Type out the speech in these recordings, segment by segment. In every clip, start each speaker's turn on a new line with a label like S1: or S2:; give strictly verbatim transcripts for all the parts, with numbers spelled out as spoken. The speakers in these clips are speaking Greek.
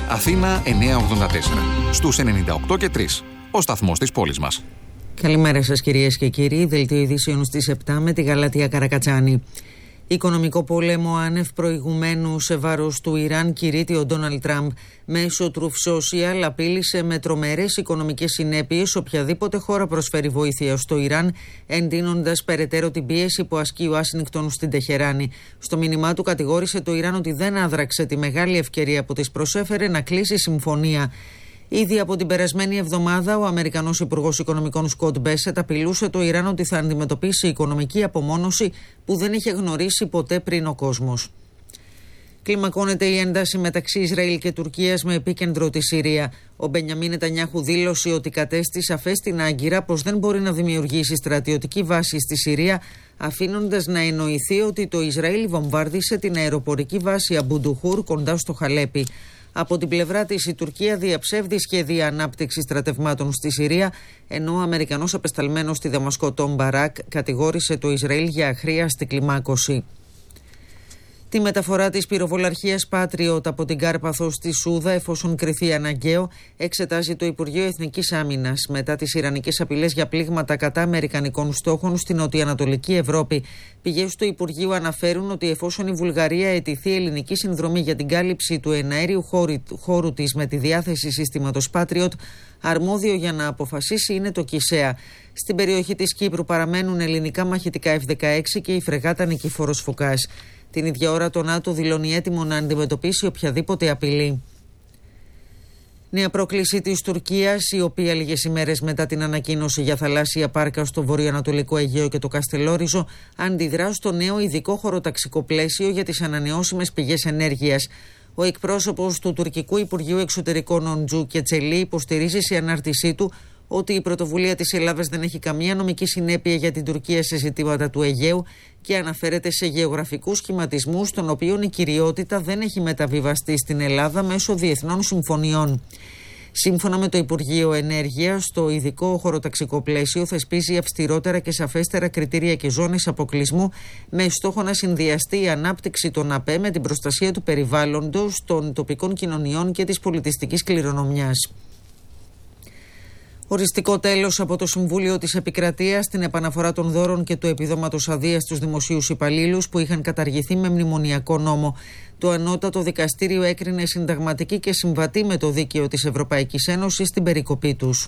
S1: Αθήνα εννιακόσια ογδόντα τέσσερα. Στους ενενήντα οκτώ και τρία. Ο σταθμός της πόλης μας.
S2: Καλημέρα σας κυρίες και κύριοι. Δελτίο ειδήσεων στις επτά με τη Γαλατεία Καρακατσάνη. Οικονομικό πόλεμο άνευ προηγουμένου σε βάρος του Ιράν κηρύττει ο Ντόναλντ Τραμπ. Μέσω Truth Social απείλησε με τρομερές οικονομικές συνέπειες οποιαδήποτε χώρα προσφέρει βοήθεια στο Ιράν, εντείνοντας περαιτέρω την πίεση που ασκεί ο Ουάσιγκτον στην Τεχεράνη. Στο μήνυμά του κατηγόρησε το Ιράν ότι δεν άδραξε τη μεγάλη ευκαιρία που της προσέφερε να κλείσει συμφωνία. Ήδη από την περασμένη εβδομάδα, ο Αμερικανός Υπουργός Οικονομικών Σκοτ Μπέσετ απειλούσε το Ιράν ότι θα αντιμετωπίσει οικονομική απομόνωση που δεν είχε γνωρίσει ποτέ πριν ο κόσμος. Κλιμακώνεται η ένταση μεταξύ Ισραήλ και Τουρκίας με επίκεντρο τη Συρία. Ο Μπενιαμίν Νετανιάχου δήλωσε ότι κατέστη σαφές στην Άγκυρα πως δεν μπορεί να δημιουργήσει στρατιωτική βάση στη Συρία, αφήνοντας να εννοηθεί ότι το Ισραήλ βομβάρδισε την αεροπορική βάση Αμπουντουχούρ κοντά στο Χαλέπι. Από την πλευρά της, η Τουρκία διαψεύδει σχέδια ανάπτυξης στρατευμάτων στη Συρία, ενώ ο Αμερικανός απεσταλμένος στη Δαμασκό Τόμ Μπαράκ κατηγόρησε το Ισραήλ για αχρίαστη κλιμάκωση. Τη μεταφορά της πυροβολαρχίας Patriot από την Κάρπαθο στη Σούδα, εφόσον κριθεί αναγκαίο, εξετάζει το Υπουργείο Εθνικής Άμυνας μετά τις ιρανικές απειλές για πλήγματα κατά αμερικανικών στόχων στην νοτιοανατολική Ευρώπη. Πηγές του Υπουργείου αναφέρουν ότι εφόσον η Βουλγαρία αιτηθεί ελληνική συνδρομή για την κάλυψη του εναέριου χώρου, χώρου της με τη διάθεση συστήματος Patriot, αρμόδιο για να αποφασίσει είναι το ΚΙΣΕΑ. Στην περιοχή της Κύπρου παραμένουν ελληνικά μαχητικά εφ δεκαέξι και η φρεγάτα Νικήφορος Φωκάς. Την ίδια ώρα το ΝΑΤΟ δηλώνει έτοιμο να αντιμετωπίσει οποιαδήποτε απειλή. Νέα πρόκληση της Τουρκίας, η οποία λίγες ημέρες μετά την ανακοίνωση για θαλάσσια πάρκα στο βορειοανατολικό Αιγαίο και το Καστελόριζο, αντιδρά στο νέο ειδικό χωροταξικό πλαίσιο για τις ανανεώσιμες πηγές ενέργειας. Ο εκπρόσωπος του τουρκικού Υπουργείου Εξωτερικών Οντζού Κετσελή υποστηρίζει σε ανάρτησή του ότι η πρωτοβουλία της Ελλάδας δεν έχει καμία νομική συνέπεια για την Τουρκία σε ζητήματα του Αιγαίου και αναφέρεται σε γεωγραφικούς σχηματισμούς των οποίων η κυριότητα δεν έχει μεταβιβαστεί στην Ελλάδα μέσω διεθνών συμφωνιών. Σύμφωνα με το Υπουργείο Ενέργειας, το ειδικό χωροταξικό πλαίσιο θεσπίζει αυστηρότερα και σαφέστερα κριτήρια και ζώνες αποκλεισμού με στόχο να συνδυαστεί η ανάπτυξη των ΑΠΕ με την προστασία του περιβάλλοντος, των τοπικών κοινωνιών και της πολιτιστικής κληρονομιάς. Οριστικό τέλος από το Συμβούλιο της Επικρατείας στην επαναφορά των δώρων και του επιδόματος αδείας στους δημοσίους υπαλλήλους που είχαν καταργηθεί με μνημονιακό νόμο. Το Ανώτατο Δικαστήριο έκρινε συνταγματική και συμβατή με το δίκαιο της Ευρωπαϊκής Ένωσης την περικοπή τους.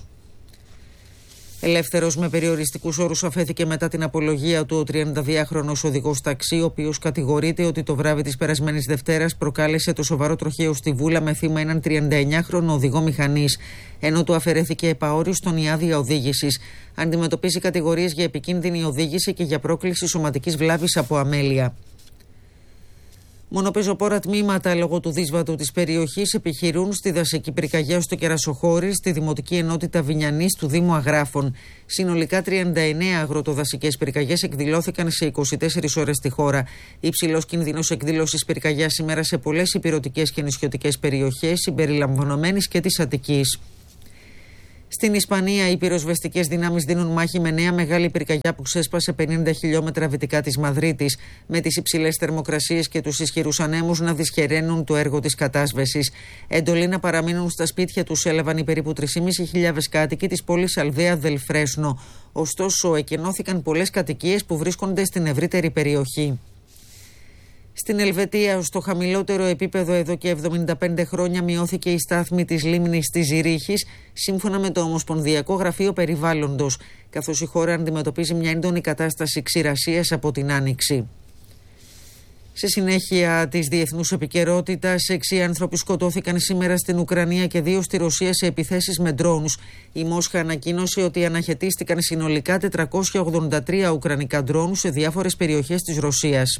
S2: Ελεύθερος με περιοριστικούς όρους αφέθηκε μετά την απολογία του ο τριανταδυάχρονος οδηγός ταξί, ο οποίος κατηγορείται ότι το βράδυ της περασμένης Δευτέρας προκάλεσε το σοβαρό τροχαίο στη Βούλα με θύμα έναν τριανταεννιάχρονο οδηγό μηχανής, ενώ του αφαιρέθηκε επαόριστον η άδεια οδήγησης. Αντιμετωπίζει κατηγορίες για επικίνδυνη οδήγηση και για πρόκληση σωματικής βλάβης από αμέλεια. Μονοπεζοπόρα τμήματα λόγω του δύσβατου της περιοχής επιχειρούν στη δασική πυρκαγιά στο Κερασοχώρι, στη Δημοτική Ενότητα Βινιανής του Δήμου Αγράφων. Συνολικά τριάντα εννέα αγροτοδασικές πυρκαγιές εκδηλώθηκαν σε είκοσι τέσσερις ώρες στη χώρα. Υψηλός κίνδυνος εκδήλωσης πυρκαγιάς σήμερα σε πολλές ηπειρωτικές και νησιωτικές περιοχές, συμπεριλαμβανομένης και της Αττικής. Στην Ισπανία, οι πυροσβεστικές δυνάμεις δίνουν μάχη με νέα μεγάλη πυρκαγιά που ξέσπασε πενήντα χιλιόμετρα δυτικά της Μαδρίτης, με τις υψηλές θερμοκρασίες και τους ισχυρούς ανέμους να δυσχεραίνουν το έργο της κατάσβεσης. Εντολή να παραμείνουν στα σπίτια τους έλαβαν οι περίπου τρεις χιλιάδες πεντακόσιοι κάτοικοι της πόλης Αλδέα Δελ Φρέσνο. Ωστόσο, εκενώθηκαν πολλές κατοικίες που βρίσκονται στην ευρύτερη περιοχή. Στην Ελβετία, στο χαμηλότερο επίπεδο εδώ και εβδομήντα πέντε χρόνια, μειώθηκε η στάθμη της λίμνης της Ζυρίχης, σύμφωνα με το Ομοσπονδιακό Γραφείο Περιβάλλοντος, καθώς η χώρα αντιμετωπίζει μια έντονη κατάσταση ξηρασίας από την Άνοιξη. Σε συνέχεια της διεθνούς επικαιρότητας, έξι άνθρωποι σκοτώθηκαν σήμερα στην Ουκρανία και δύο στη Ρωσία σε επιθέσεις με ντρόουνς. Η Μόσχα ανακοίνωσε ότι αναχαιτίστηκαν συνολικά τετρακόσια ογδόντα τρία ουκρανικά ντρόουνς σε διάφορες περιοχές της Ρωσίας.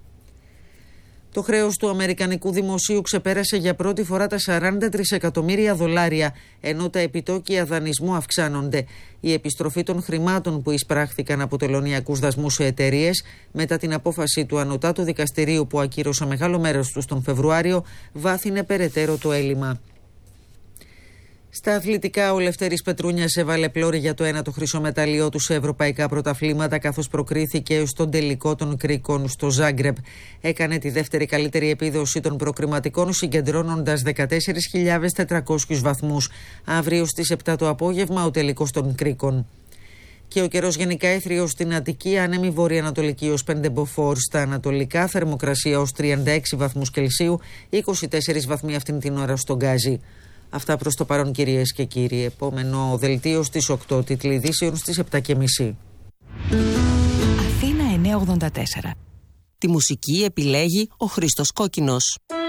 S2: Το χρέος του αμερικανικού δημοσίου ξεπέρασε για πρώτη φορά τα σαράντα τρισεκατομμύρια δολάρια, ενώ τα επιτόκια δανεισμού αυξάνονται. Η επιστροφή των χρημάτων που εισπράχθηκαν από τελωνειακούς δασμούς σε εταιρείες, μετά την απόφαση του Ανωτάτου Δικαστηρίου που ακύρωσε μεγάλο μέρος τους τον Φεβρουάριο, βάθινε περαιτέρω το έλλειμμα. Στα αθλητικά, ο Λευτέρης Πετρούνιας έβαλε πλώρη για το ένατο χρυσό μετάλλιό του σε ευρωπαϊκά πρωταθλήματα, καθώς προκρίθηκε στον τελικό των κρίκων στο Ζάγκρεπ. Έκανε τη δεύτερη καλύτερη επίδοση των προκριματικών, συγκεντρώνοντας δεκατέσσερις χιλιάδες τετρακόσιους βαθμούς. Αύριο στις επτά το απόγευμα ο τελικός των κρίκων. Και ο καιρός γενικά έθριος στην Αττική, άνεμη βορειοανατολική ως πέντε μποφόρ. Στα ανατολικά, θερμοκρασία ως τριάντα έξι βαθμούς Κελσίου, είκοσι τέσσερις βαθμοί αυτήν την ώρα στον Γκάζι. Αυτά προς το παρόν, κυρίες και κύριοι. Επόμενο δελτίο στις οκτώ, τίτλοι ειδήσεων στις επτά και μισή.
S3: Αθήνα εννιακόσια ογδόντα τέσσερα. Τη μουσική επιλέγει ο Χρήστος Κόκκινος.